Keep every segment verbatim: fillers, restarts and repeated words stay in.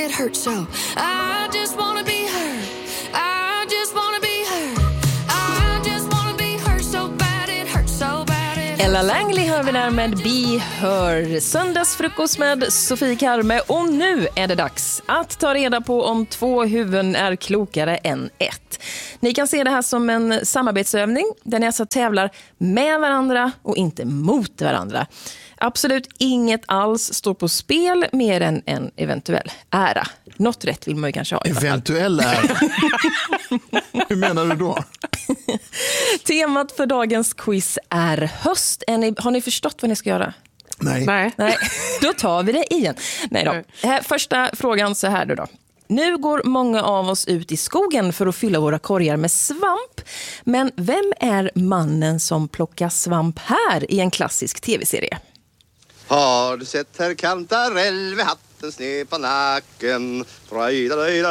It hurts so. I just wanna be her. I just wanna be her. I just wanna be her so bad it hurts so bad it hurts. Ella Langley hör vi där med Be Her. Söndagsfrukost med Sofie Karme. Och nu är det dags att ta reda på om två huvuden är klokare än ett. Ni kan se det här som en samarbetsövning där ni alltså tävlar med varandra och inte mot varandra. Absolut inget alls står på spel mer än en eventuell ära. Något rätt vill man ju kanske ha. Eventuell ära? Hur menar du då? Temat för dagens quiz är höst. Är ni, har ni förstått vad ni ska göra? Nej. Nej. Nej, då tar vi det igen. Nej då. Här, första frågan så här då. då. Nu går många av oss ut i skogen för att fylla våra korgar med svamp. Men vem är mannen som plockar svamp här i en klassisk tv-serie? Har du sett herr Kantarell med hatten sned på nacken? Hej!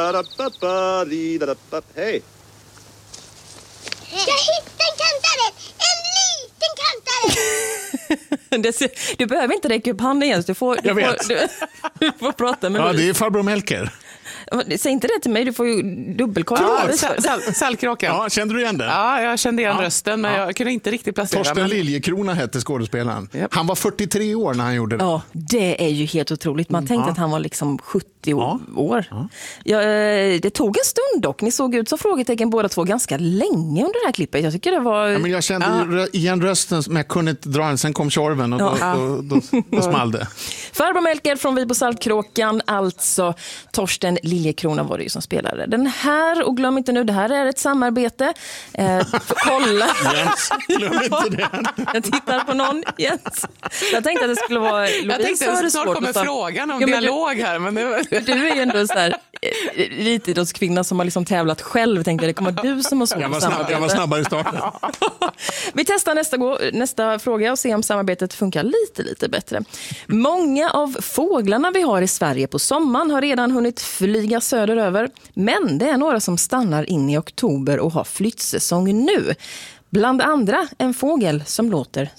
Jag hittade en kantarell! En liten kantarell! Det ser- Du behöver inte räcka upp handen igen. Du får, du Jag vet. Får, du, du får prata med Ja, mig. det är farbror Melker. Säg inte det till mig, du får ju dubbelkolla. Ja, sal- sal- Saltkråkan. Ja, kände du igen det? Ja, jag kände igen Ja. rösten, men Ja. jag kunde inte riktigt placera. Torsten men... Liljekrona hette skådespelaren. Japp. Han var fyrtiotre år när han gjorde det. Ja, det är ju helt otroligt. Man tänkte Ja. att han var liksom sjuttio Ja. år. Ja, eh, det tog en stund dock. Ni såg ut som frågetecken båda två ganska länge under det här klippet. Jag tycker det var... Ja, men jag kände ju rö- igen rösten, men jag kunde inte dra den. Sen kom Tjorven och då, Ja. då, då, då, då small det. Farbror Melker från Vibo Saltkråkan, alltså Torsten Liljekrona var det ju som spelade den här. Och glöm inte nu, det här är ett samarbete. Eh, för kolla. Jens, glöm inte det. Jag tittar på någon, Jens. Jag tänkte att det skulle vara Lovisa. Jag tänkte har det att snart svårt kommer att ta- frågan om Ja, men du- dialog här. Men det var... Du är ju ändå så här eh, elitidrottskvinna som har liksom tävlat själv. Tänkte jag, det kommer du som har svårt Jag var, att snabb, jag var samarbeta. snabbare i starten. Vi testar nästa, gå, nästa fråga och ser om samarbetet funkar lite, lite bättre. Många av fåglarna vi har i Sverige på sommaren har redan hunnit flyga söderöver. Men det är några som stannar in i oktober och har flyttsäsong nu. Bland andra en fågel som låter